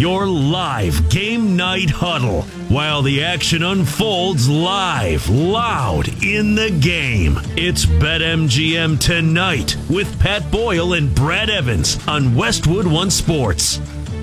your live game night huddle while the action unfolds live, loud in the game. It's BetMGM Tonight with Pat Boyle and Brad Evans on Westwood One Sports.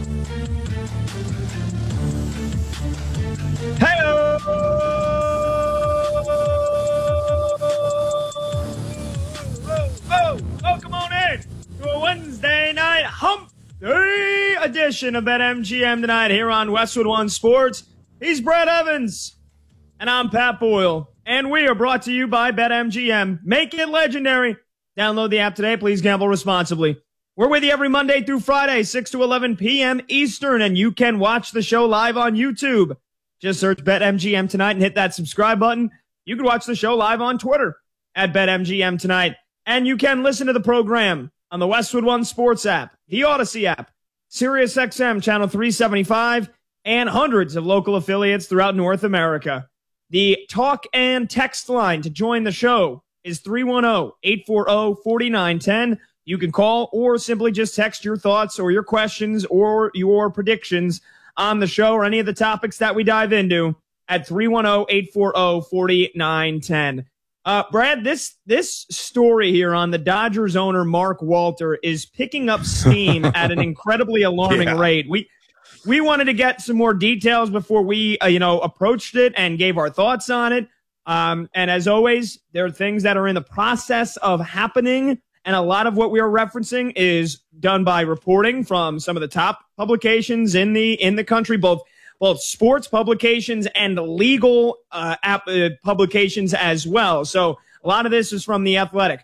Welcome on in to a Wednesday night hump day edition of BetMGM Tonight here on Westwood One Sports. He's Brad Evans, and I'm Pat Boyle, and we are brought to you by BetMGM. Make it legendary. Download the app today. Please gamble responsibly. We're with you every Monday through Friday, 6 to 11 p.m. Eastern, and you can watch the show live on YouTube. Just search BetMGM Tonight and hit that subscribe button. You can watch the show live on Twitter at BetMGM Tonight. And you can listen to the program on the Westwood One Sports app, the Odyssey app, SiriusXM Channel 375, and hundreds of local affiliates throughout North America. The talk and text line to join the show is 310-840-4910. You can call or simply just text your thoughts or your questions or your predictions on the show or any of the topics that we dive into at 310-840-4910. Brad, this story here on the Dodgers owner Mark Walter is picking up steam at an incredibly alarming rate. We wanted to get some more details before we approached it and gave our thoughts on it. And as always, there are things that are in the process of happening, and a lot of what we are referencing is done by reporting from some of the top publications in the country, both sports publications and legal publications as well. So a lot of this is from The Athletic.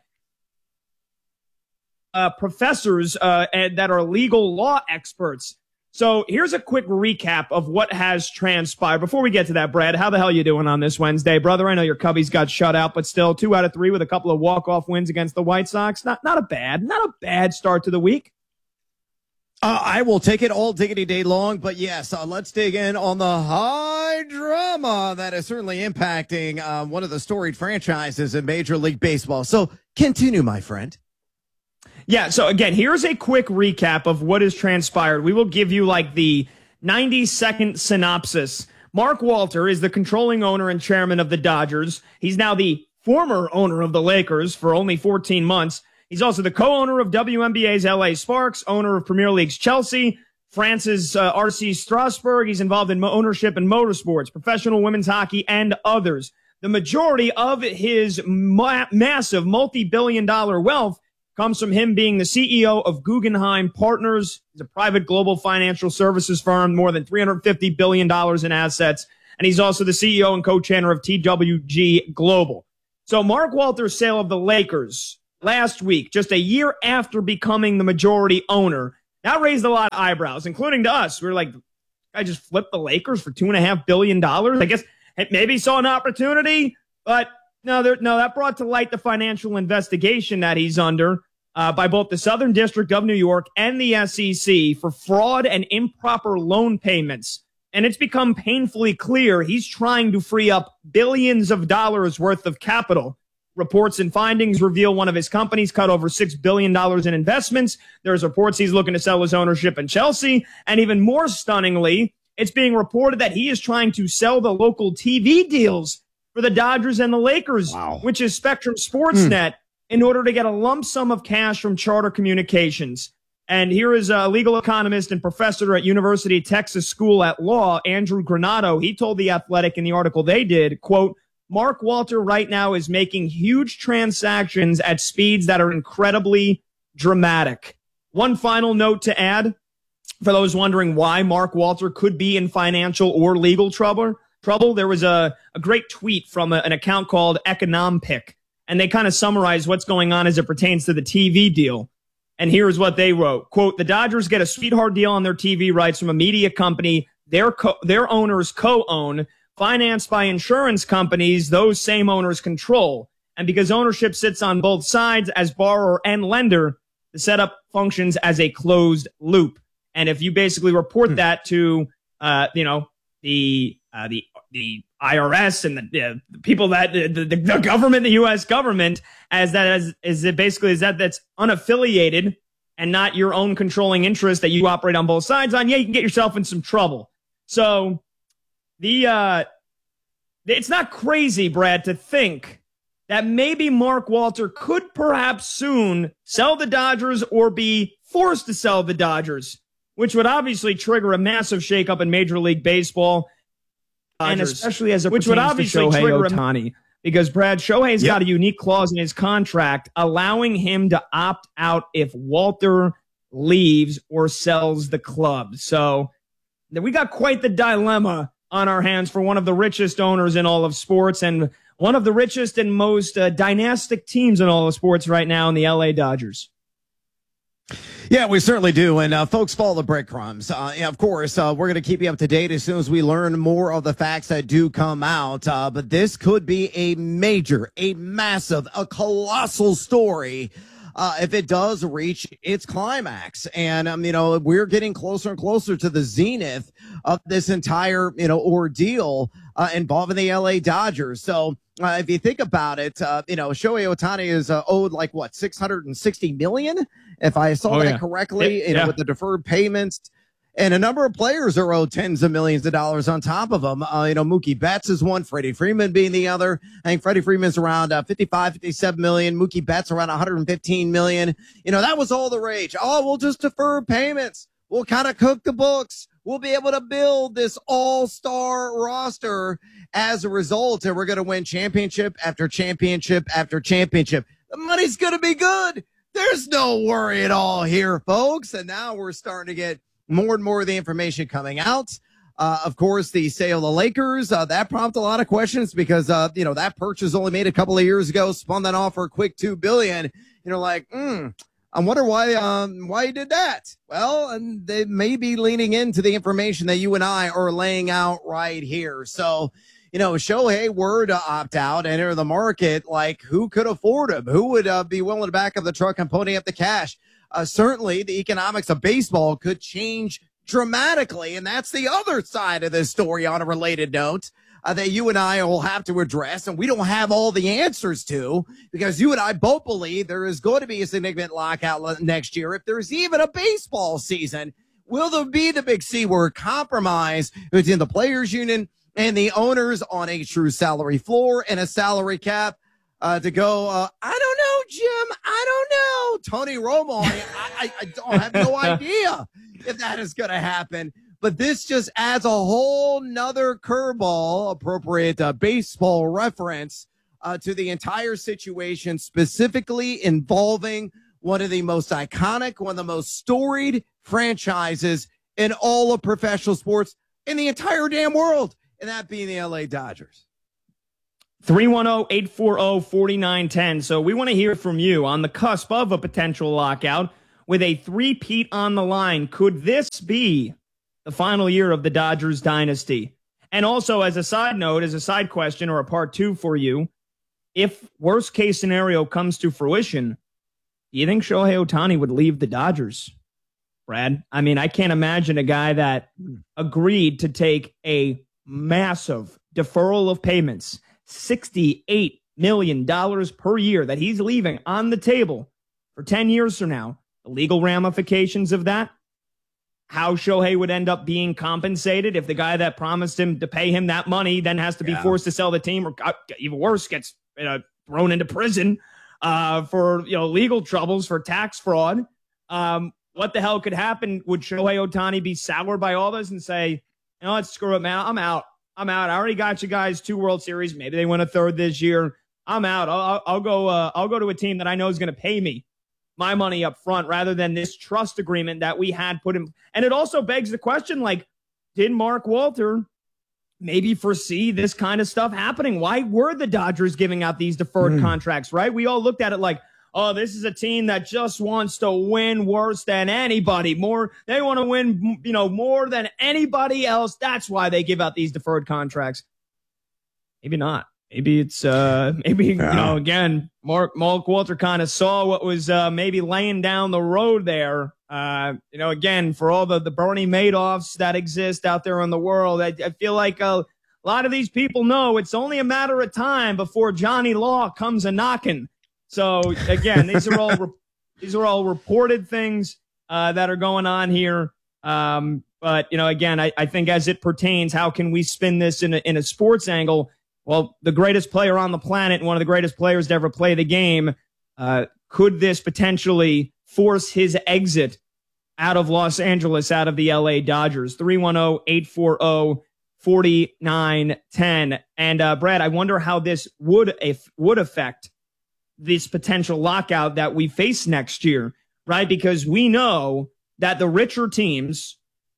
Professors that are legal law experts. So here's a quick recap of what has transpired. Before we get to that, Brad, how the hell you doing on this Wednesday, brother? I know your Cubbies got shut out, but still 2 out of 3 with a couple of walk-off wins against the White Sox. Not a bad start to the week. I will take it all diggity day long, but yes, let's dig in on the high drama that is certainly impacting one of the storied franchises in Major League Baseball. So continue, my friend. Yeah, so again, here's a quick recap of what has transpired. We will give you like the 90-second synopsis. Mark Walter is the controlling owner and chairman of the Dodgers. He's now the former owner of the Lakers for only 14 months. He's also the co-owner of WNBA's LA Sparks, owner of Premier League's Chelsea, France's RC Strasbourg. He's involved in ownership in motorsports, professional women's hockey, and others. The majority of his massive multi-billion-dollar wealth comes from him being the CEO of Guggenheim Partners. He's a private global financial services firm, more than $350 billion in assets. And he's also the CEO and co-chairman of TWG Global. So Mark Walter's sale of the Lakers last week, just a year after becoming the majority owner, that raised a lot of eyebrows, including to us. We were like, I just flipped the Lakers for $2.5 billion. I guess maybe saw an opportunity, but no, that brought to light the financial investigation that he's under by both the Southern District of New York and the SEC for fraud and improper loan payments. And it's become painfully clear he's trying to free up billions of dollars worth of capital. Reports and findings reveal one of his companies cut over $6 billion in investments. There's reports he's looking to sell his ownership in Chelsea. And even more stunningly, it's being reported that he is trying to sell the local TV deals for the Dodgers and the Lakers, which is Spectrum Sportsnet, in order to get a lump sum of cash from Charter Communications. And here is a legal economist and professor at University of Texas School at Law, Andrew Granado. He told The Athletic in the article they did, quote, Mark Walter right now is making huge transactions at speeds that are incredibly dramatic. One final note to add, for those wondering why Mark Walter could be in financial or legal trouble, there was a great tweet from an account called Econompic, and they kind of summarized what's going on as it pertains to the TV deal. And here's what they wrote. Quote, the Dodgers get a sweetheart deal on their TV rights from a media company their owners co-own, financed by insurance companies those same owners control. And because ownership sits on both sides as borrower and lender, the setup functions as a closed loop. And if you basically report that to, the IRS and the people that the government, the U.S. government, that's unaffiliated and not your own controlling interest that you operate on both sides on, yeah, you can get yourself in some trouble. So it's not crazy, Brad, to think that maybe Mark Walter could perhaps soon sell the Dodgers or be forced to sell the Dodgers, which would obviously trigger a massive shakeup in Major League Baseball, and especially as it pertains to Shohei Ohtani. Because, Brad, Shohei's got a unique clause in his contract allowing him to opt out if Walter leaves or sells the club. So we got quite the dilemma on our hands for one of the richest owners in all of sports and one of the richest and most dynastic teams in all of sports right now in the LA Dodgers. Yeah, we certainly do. And folks, follow the breadcrumbs. Of course, we're going to keep you up to date as soon as we learn more of the facts that do come out. But this could be a major, a massive, a colossal story if it does reach its climax. And, we're getting closer and closer to the zenith of this entire, ordeal involving the LA Dodgers. So if you think about it, Shohei Ohtani is owed $660 million, if I saw that correctly, with the deferred payments. And a number of players are owed tens of millions of dollars on top of them. Mookie Betts is one, Freddie Freeman being the other. I think Freddie Freeman's around 57 million. Mookie Betts around 115 million. That was all the rage. Oh, we'll just defer payments. We'll kind of cook the books. We'll be able to build this all-star roster as a result, and we're going to win championship after championship after championship. The money's going to be good. There's no worry at all here, folks. And now we're starting to get more and more of the information coming out. Of course, the sale of the Lakers, that prompted a lot of questions because, that purchase only made a couple of years ago, spun that off for a quick $2 billion. I wonder why he did that. Well, and they may be leaning into the information that you and I are laying out right here. So, Shohei were to opt out, enter the market, who could afford him? Who would be willing to back up the truck and pony up the cash? Certainly, the economics of baseball could change dramatically, and that's the other side of this story on a related note. That you and I will have to address, and we don't have all the answers to, because you and I both believe there is going to be a significant lockout next year. If there's even a baseball season, will there be the big C word compromise between the players union and the owners on a true salary floor and a salary cap to go, I don't know, Jim, I don't know. Tony Romo, I don't have no idea if that is going to happen. But this just adds a whole nother curveball, appropriate baseball reference, to the entire situation, specifically involving one of the most iconic, one of the most storied franchises in all of professional sports in the entire damn world, and that being the LA Dodgers. 310-840-4910. So we want to hear from you on the cusp of a potential lockout with a three-peat on the line. Could this be the final year of the Dodgers dynasty? And also, as a side note, as a side question or a part two for you, if worst case scenario comes to fruition, do you think Shohei Ohtani would leave the Dodgers, Brad? I mean, I can't imagine a guy that agreed to take a massive deferral of payments, $68 million per year that he's leaving on the table for 10 years from now. The legal ramifications of that, how Shohei would end up being compensated if the guy that promised him to pay him that money then has to be forced to sell the team, or even worse, gets thrown into prison for legal troubles for tax fraud. What the hell could happen? Would Shohei Ohtani be soured by all this and say, let's screw it, man, I'm out. I already got you guys 2 World Series. Maybe they win a third this year. I'm out. I'll go to a team that I know is going to pay me my money up front rather than this trust agreement that we had put in. And it also begs the question, did Mark Walter maybe foresee this kind of stuff happening? Why were the Dodgers giving out these deferred contracts, right? We all looked at it like, oh, this is a team that just wants to win worse than anybody. They want to win, more than anybody else. That's why they give out these deferred contracts. Maybe not. Maybe it's again, Mark Walter kind of saw what was maybe laying down the road there. Again, for all the Bernie Madoffs that exist out there in the world, I feel like a lot of these people know it's only a matter of time before Johnny Law comes a knocking. So again, these are all These are all reported things that are going on here. But, again, I think as it pertains, how can we spin this in a sports angle? Well, the greatest player on the planet and one of the greatest players to ever play the game, could this potentially force his exit out of Los Angeles, out of the LA Dodgers? 310-840-4910. And Brad, I wonder how this would affect this potential lockout that we face next year, right? Because we know that the richer teams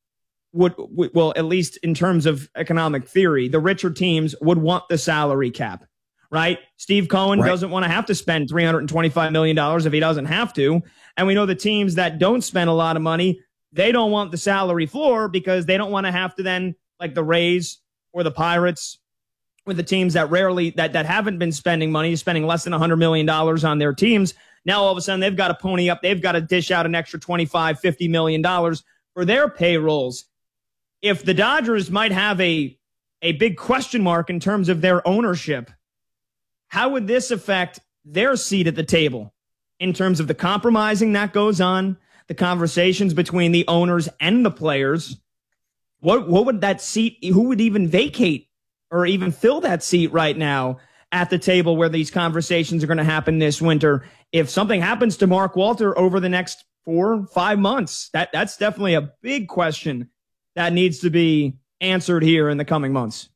well, at least in terms of economic theory, the richer teams would want the salary cap, right? Steve Cohen doesn't want to have to spend $325 million if he doesn't have to. And we know the teams that don't spend a lot of money, they don't want the salary floor because they don't want to have to then, like the Rays or the Pirates, with the teams that that haven't been spending money, spending less than $100 million on their teams. Now, all of a sudden, they've got to pony up. They've got to dish out an extra $25, $50 million for their payrolls. If the Dodgers might have a big question mark in terms of their ownership, how would this affect their seat at the table in terms of the compromising that goes on, the conversations between the owners and the players? What would that seat, who would even vacate or even fill that seat right now at the table where these conversations are going to happen this winter? If something happens to Mark Walter over the next 4 or 5 months, that's definitely a big question that needs to be answered here in the coming months.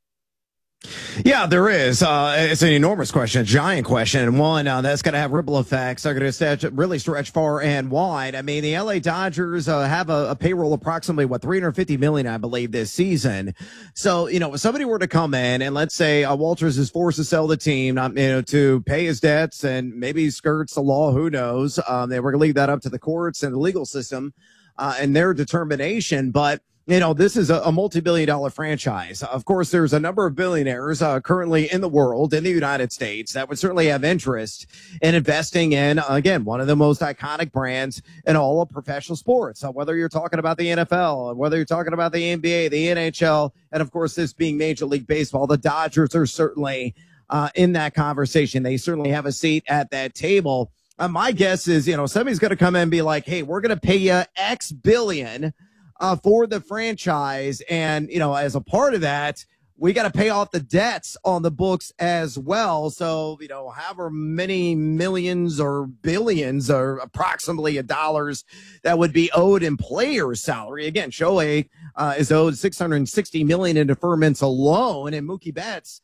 Yeah, there is. It's an enormous question, a giant question, and one that's going to have ripple effects. They're going to really stretch far and wide. I mean, the LA Dodgers have a payroll approximately, $350 million, I believe, this season. So, if somebody were to come in and let's say Walters is forced to sell the team, to pay his debts and maybe skirts the law, who knows? They were going to leave that up to the courts and the legal system and their determination, but this is a multi-billion-dollar franchise. Of course, there's a number of billionaires currently in the world, in the United States, that would certainly have interest in investing in, again, one of the most iconic brands in all of professional sports. Whether you're talking about the NFL, whether you're talking about the NBA, the NHL, and of course, this being Major League Baseball, the Dodgers are certainly in that conversation. They certainly have a seat at that table. My guess is, somebody's going to come in and be like, hey, we're going to pay you X billion for the franchise. And, as a part of that, we got to pay off the debts on the books as well. So, however many millions or billions or approximately dollars that would be owed in players' salary. Again, Shohei is owed $660 million in deferments alone, and Mookie Betts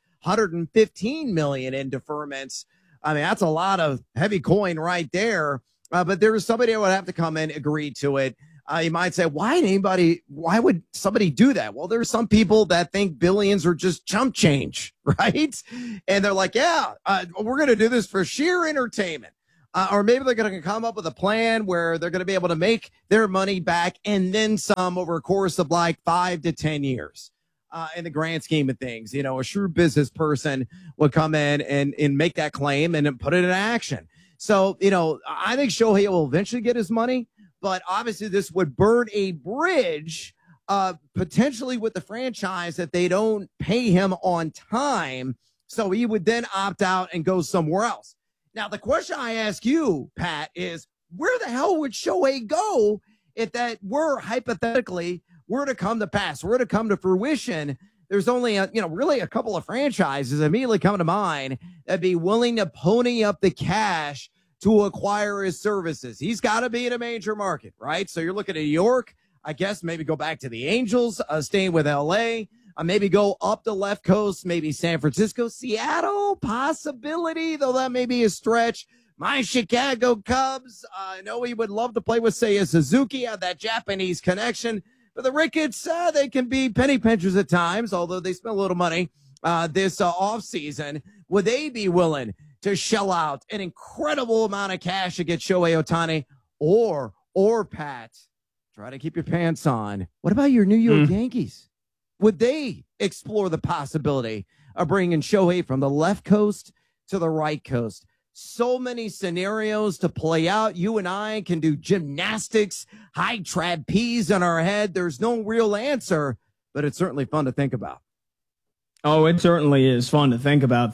$115 million in deferments. I mean, that's a lot of heavy coin right there. But there's somebody that would have to come in, agree to it. You might say, why would somebody do that? Well, there's some people that think billions are just chump change, right? And they're like, we're going to do this for sheer entertainment. Or maybe they're going to come up with a plan where they're going to be able to make their money back and then some over a course of 5 to 10 years. In the grand scheme of things, a shrewd business person would come in and make that claim and then put it in action. So, I think Shohei will eventually get his money. But obviously, this would burn a bridge potentially with the franchise if they don't pay him on time. So he would then opt out and go somewhere else. Now, the question I ask you, Pat, is where the hell would Shohei go if that were hypothetically were to come to pass, were to come to fruition? There's only really a couple of franchises immediately come to mind that'd be willing to pony up the cash to acquire his services. He's got to be in a major market, right? So you're looking at New York, I guess maybe go back to the Angels, staying with LA, maybe go up the left coast, maybe San Francisco, Seattle, possibility, though that may be a stretch. My Chicago Cubs, I know he would love to play with, say, a Suzuki, have that Japanese connection. But the Ricketts, they can be penny pinchers at times, although they spend a little money this offseason. Would they be willing to shell out an incredible amount of cash to get Shohei Ohtani? Or Pat, try to keep your pants on. What about your New York Yankees? Would they explore the possibility of bringing Shohei from the left coast to the right coast? So many scenarios to play out. You and I can do gymnastics, high trapeze on our head. There's no real answer, but it's certainly fun to think about. Oh, it certainly is fun to think about.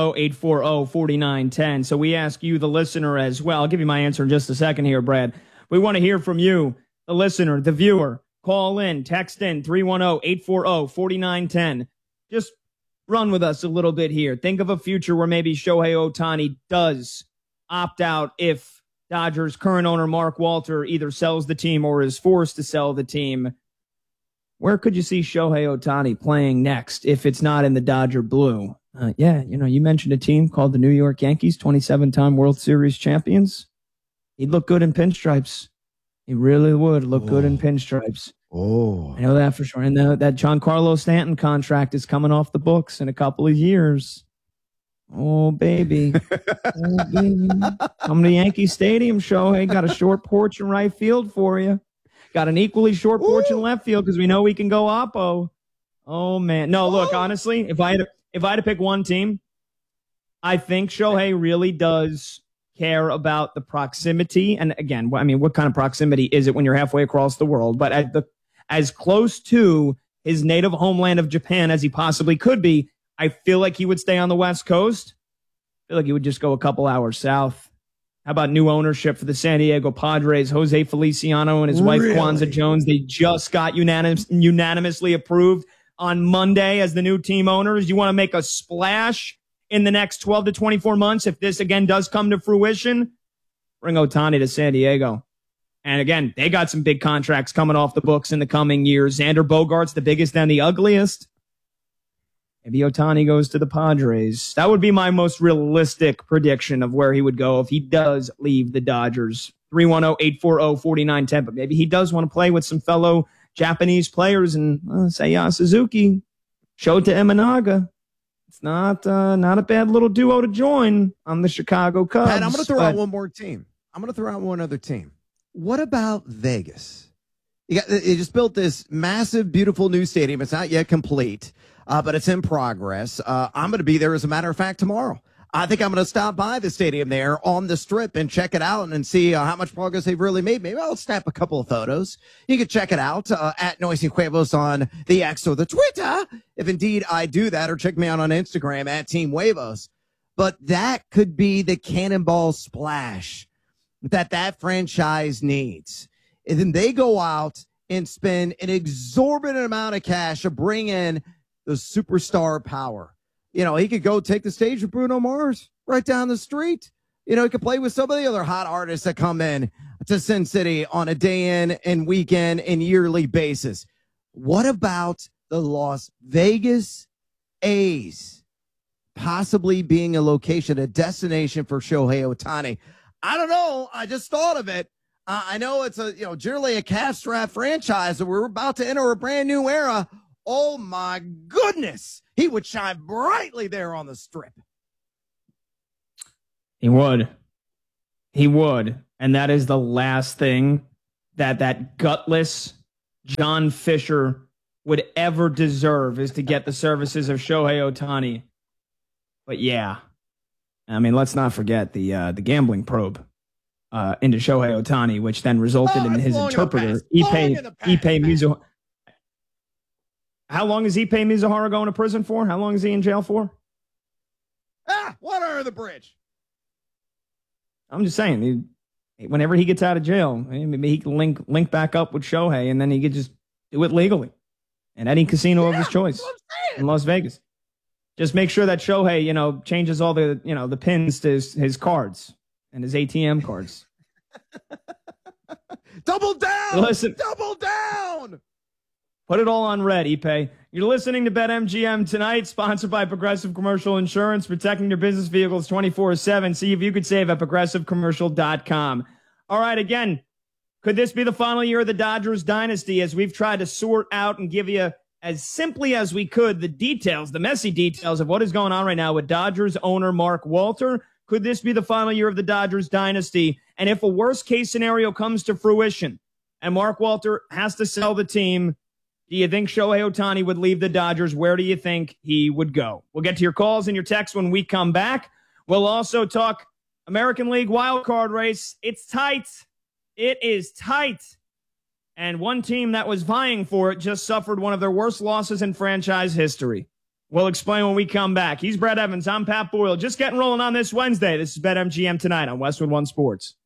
310-840-4910. So we ask you, the listener, as well. I'll give you my answer in just a second here, Brad. We want to hear from you, the listener, the viewer. Call in, text in, 310-840-4910. Just run with us a little bit here. Think of a future where maybe Shohei Ohtani does opt out if Dodgers' current owner, Mark Walter, either sells the team or is forced to sell the team. Where could you see Shohei Ohtani playing next if it's not in the Dodger blue? You mentioned a team called the New York Yankees, 27-time World Series champions. He'd look good in pinstripes. He really would look good in pinstripes. Oh, I know that for sure. And that Giancarlo Stanton contract is coming off the books in a couple of years. Oh, baby. Oh, baby. Come to Yankee Stadium, Shohei. Got a short porch in right field for you. Got an equally short porch in left field because we know we can go oppo. Oh, man. No, look, honestly, if I had to pick one team, I think Shohei really does care about the proximity. And again, I mean, what kind of proximity is it when you're halfway across the world? But as close to his native homeland of Japan as he possibly could be, I feel like he would stay on the West Coast. I feel like he would just go a couple hours south. How about new ownership for the San Diego Padres? Jose Feliciano and his wife, Kwanzaa Jones, they just got unanimously approved on Monday as the new team owners. You want to make a splash in the next 12 to 24 months if this, again, does come to fruition? Bring Ohtani to San Diego. And, again, they got some big contracts coming off the books in the coming years. Xander Bogaerts, the biggest and the ugliest. Maybe Ohtani goes to the Padres. That would be my most realistic prediction of where he would go if he does leave the Dodgers. 310-840-4910. But maybe he does want to play with some fellow Japanese players and Seiya Suzuki, Shota Imanaga. It's not a bad little duo to join on the Chicago Cubs. Pat, I'm going to throw out one more team. I'm going to throw out one other team. What about Vegas? They just built this massive, beautiful new stadium. It's not yet complete. But it's in progress. I'm going to be there, as a matter of fact, tomorrow. I think I'm going to stop by the stadium there on the Strip and check it out and see how much progress they've really made. Maybe I'll snap a couple of photos. You can check it out at Noisy Huevos on the X or the Twitter, if indeed I do that, or check me out on Instagram at Team Huevos. But that could be the cannonball splash that franchise needs. And then they go out and spend an exorbitant amount of cash to bring in the superstar power. You know, he could go take the stage with Bruno Mars right down the street. You know, he could play with some of the other hot artists that come in to Sin City on a day in and weekend and yearly basis. What about the Las Vegas A's possibly being a location, a destination for Shohei Ohtani? I don't know. I just thought of it. I know it's generally a cash-strapped franchise, and we're about to enter a brand new era. Oh, my goodness. He would shine brightly there on the Strip. He would. He would. And that is the last thing that gutless John Fisher would ever deserve, is to get the services of Shohei Ohtani. But yeah, I mean, let's not forget the gambling probe into Shohei Ohtani, which then resulted in his interpreter, Ippei Mizuhara. How long is Ippei Mizuhara going to prison for? How long is he in jail for? Water under the bridge. I'm just saying, whenever he gets out of jail, maybe he can link back up with Shohei, and then he could just do it legally in any casino of his choice in Las Vegas. Just make sure that Shohei, changes all the, the pins to his cards and his ATM cards. Double down! Listen. Double down! Put it all on red, Ippei. You're listening to BetMGM tonight, sponsored by Progressive Commercial Insurance, protecting your business vehicles 24/7. See if you could save at progressivecommercial.com. All right, again, could this be the final year of the Dodgers dynasty, as we've tried to sort out and give you, as simply as we could, the details, the messy details of what is going on right now with Dodgers owner Mark Walter? Could this be the final year of the Dodgers dynasty? And if a worst-case scenario comes to fruition and Mark Walter has to sell the team, do you think Shohei Ohtani would leave the Dodgers? Where do you think he would go? We'll get to your calls and your texts when we come back. We'll also talk American League wildcard race. It's tight. It is tight. And one team that was vying for it just suffered one of their worst losses in franchise history. We'll explain when we come back. He's Brett Evans. I'm Pat Boyle. Just getting rolling on this Wednesday. This is BetMGM Tonight on Westwood One Sports.